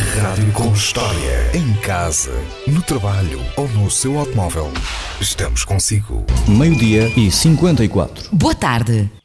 Rádio com História. Em casa, no trabalho ou no seu automóvel. Estamos consigo. 12:54. Boa tarde.